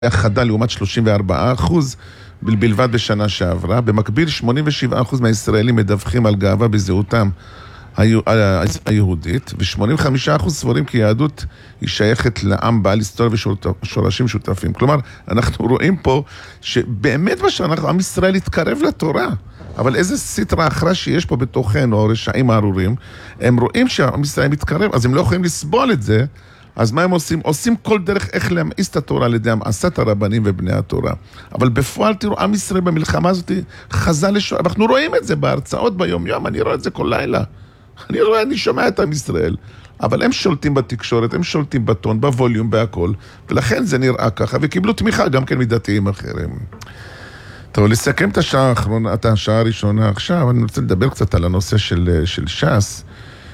חדה לעומת 34% בלבד בשנה שעברה. במקביל 87% מהישראלים מדווחים על גאווה בזהותם היהודית, ו-85% סבורים כי יהדות היא שייכת לעם בעל היסטוריה ושורשים שותפים. כלומר, אנחנו רואים פה שבאמת עם ישראל התקרב לתורה, אבל איזה סטרה אחרה שיש פה בתוכנו, או רשעים ארורים, הם רואים שעם ישראל מתקרב, אז הם לא יכולים לסבול את זה. אז מה הם עושים? עושים כל דרך איך להמאיס את התורה על ידי המאסת הרבנים ובני התורה. אבל בפועל תראו, עם ישראל במלחמה הזאת חז"ל לשואה. אנחנו רואים את זה בהרצאות ביום יום, אני רואה את זה כל לילה. אני שומע את עם ישראל. אבל הם שולטים בתקשורת, הם שולטים בטון, בווליום, בהכל. ולכן זה נראה ככה, וקיבלו תמיכה גם כן מדתיים אחרים. טוב, לסכם את השעה האחרונה, את השעה הראשונה עכשיו, אני רוצה לדבר קצת על הנושא של ש"ס.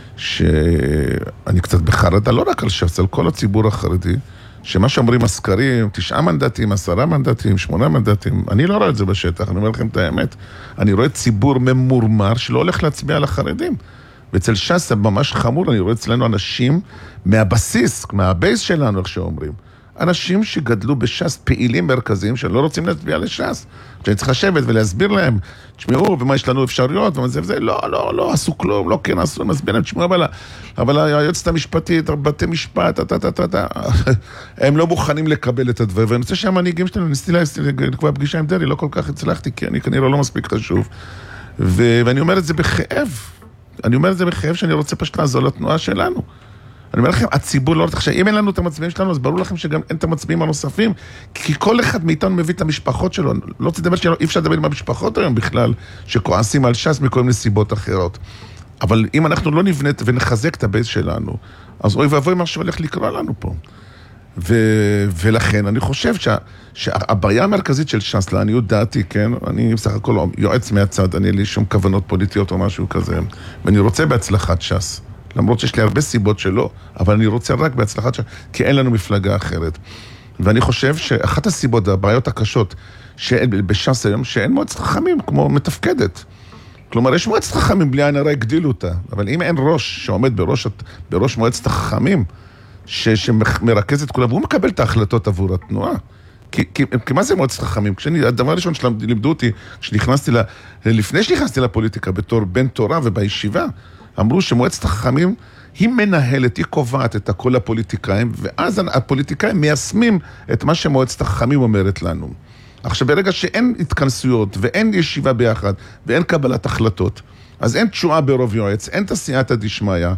שאני קצת בחרדה, לא רק על ש"ס, על כל הציבור החרדי, שמה שאומרים הסקרים, 9 מנדטים, 10 מנדטים, 8 מנדטים, אני לא רואה את זה בשטח, אני אומר לכם את האמת, אני רואה ציבור ממורמר שלא הולך להצביע על החרדים, ואצל ש"ס זה ממש חמור, אני רואה אצלנו אנשים מהבסיס, מהבייס שלנו, איך שאומרים, אנשים שגדלו בש"ס, פעילים מרכזיים שלא רוצים להצביע לש"ס, שאני צריך לשבת ולהסביר להם, תשמעו, ומה יש לנו אפשרויות, ומה זה וזה, לא עשו כלום, לא כן עשו, מסביר להם, תשמעו, אבל היועצת המשפטית, בתי משפט, הם לא מוכנים לקבל את הדבר, ואני רוצה שהמנהיגים שלנו, ניסיתי לקבוע פגישה עם דרי, לא כל כך הצלחתי, כי אני כנראה לא מספיק חשוב, ואני אומר את זה בכאב, שאני רוצה פשוט לעזור לתנועה שלנו. אני אומר לכם, הציבור לא רוצה, אם אין לנו את המצביעים שלנו, אז ברור לכם שגם אין את המצביעים הנוספים, כי כל אחד מאיתנו מביא את המשפחות שלו, לא תדבר אי אפשר לדבר עם המשפחות היום בכלל, שכועסים על ש"ס מכל מיני סיבות אחרות. אבל אם אנחנו לא נבנה ונחזק את הבייס שלנו, אז אוי ואבוי מה שהולך לקרוא לנו פה. ולכן אני חושב שהבעיה המרכזית של ש"ס, לעניות דעתי, כן, אני בסך הכל יועץ מהצד, אני לי שום כוונות פוליטיות או משהו כזה, ואני רוצה בהצלחת ש"ס. למרות שיש לי הרבה סיבות שלא, אבל אני רוצה רק בהצלחת ש"ס, כי אין לנו מפלגה אחרת. ואני חושב שאחת הסיבות, הבעיות הקשות בש"ס היום, שאין מועצת חכמים כמו מתפקדת. כלומר, יש מועצת חכמים, בלי עין הרע הגדילו אותה, אבל אם אין ראש שעומד בראש מועצת החכמים, שמרכז את כולם, והוא מקבל את ההחלטות עבור התנועה. כי מה זה מועצת חכמים? הדבר הראשון שלימדו אותי, לפני שנכנסתי לפוליטיקה בתור בן תורה ובישיבה, אמרו שמועצת החכמים היא מנהלת, היא קובעת את כל הפוליטיקאים, ואז הפוליטיקאים מיישמים את מה שמועצת החכמים אומרת לנו. עכשיו, ברגע שאין התכנסויות ואין ישיבה ביחד ואין קבלת החלטות, אז אין תשועה ברוב יועץ, אין תעשיית הדשמיא,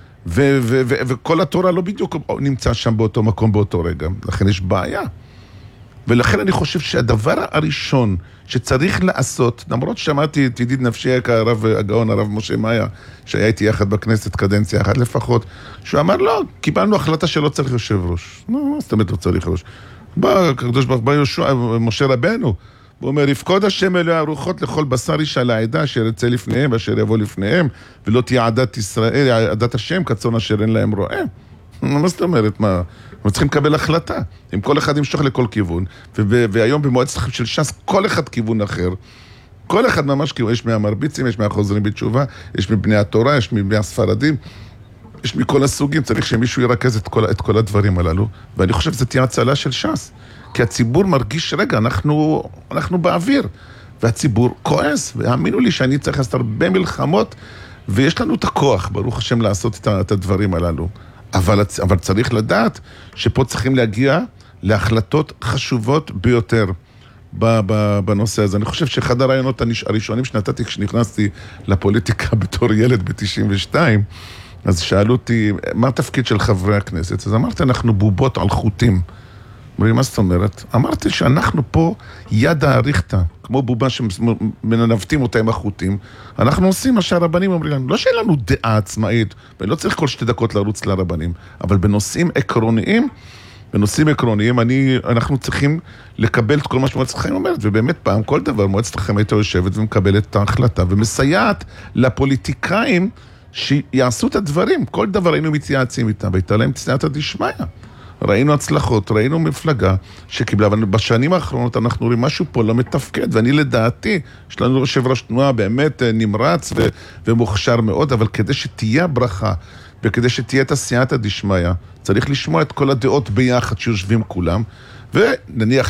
וכל התורה לא בדיוק נמצא שם באותו מקום באותו רגע. לכן יש בעיה. ולכן אני חושב שהדבר הראשון שצריך לעשות, למרות ששמעתי את ידיד נפשי הרב הגאון, הרב משה מאיה, שהיה איתי יחד בכנסת קדנציה אחת לפחות, שהוא אמר, לא, קיבלנו החלטה שלא צריך יושב ראש. לא, מה זאת אומרת לא צריך ראש? בא הקדוש ברוך הוא, משה רבנו, הוא אומר, יפקוד השם אלוהי הרוחות לכל בשר איש על העדה, אשר יצא לפניהם ואשר יבוא לפניהם, ולא תהיה עדת ישראל, עדת השם, כצאן אשר אין להם רועה. מה זאת אומרת? מה? אנחנו צריכים לקבל החלטה. אם כל אחד ימשוך לכל כיוון, והיום במועצת של ש"ס, כל אחד כיוון אחר. כל אחד ממש כיוון, יש מהמרביצים, יש מהחוזרים בתשובה, יש מבני התורה, יש מבני הספרדים, יש מכל הסוגים, צריך שמישהו ירכז את כל הדברים הללו. ואני חושב שזה תהיה הצלה של ש"ס. כי הציבור מרגיש, רגע, אנחנו באוויר. והציבור כועס, והאמינו לי שאני צריך לעשות הרבה מלחמות, ויש לנו את הכוח, ברוך השם, לעשות את הדברים הללו. אבל צריך לדעת שפה צריכים להגיע להחלטות חשובות ביותר בנושא הזה. אני חושב שאחד הרעיונות הראשונים שנתתי כשנכנסתי לפוליטיקה בתור ילד ב-92, אז שאלו אותי, מה התפקיד של חברי הכנסת? אז אמרתי, אנחנו בובות על חוטים. אמרי, מה זאת אומרת? אמרתי שאנחנו פה יד האריכתא, כמו בובה שמנווטים אותה עם החוטים. אנחנו עושים מה שהרבנים אומרים לנו. לא שאין לנו דעה עצמאית, ולא צריך כל 2 דקות לרוץ לרבנים, אבל בנושאים עקרוניים, אנחנו צריכים לקבל את כל מה שמועצת החיים אומרת, ובאמת פעם כל דבר מועצת החיים הייתה יושבת ומקבלת את ההחלטה, ומסייעת לפוליטיקאים שיעשו את הדברים. כל דבר היינו מתייעצים איתם, והייתה להם תסייעת הדשמיא. ראינו הצלחות, ראינו מפלגה שקיבלה, אבל בשנים האחרונות אנחנו רואים משהו פה לא מתפקד, ואני לדעתי, יש לנו יושב ראש תנועה באמת נמרץ ומוכשר מאוד, אבל כדי שתהיה ברכה, וכדי שתהיה את הסייעתא דשמיא, צריך לשמוע את כל הדעות ביחד שיושבים כולם, ונניח